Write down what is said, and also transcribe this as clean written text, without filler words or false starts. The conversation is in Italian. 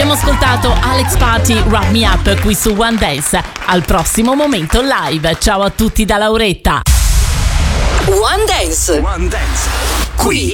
Abbiamo ascoltato Alex Party, Wrap Me Up qui su One Dance. Al prossimo momento live. Ciao a tutti da Lauretta. One Dance. One Dance. Qui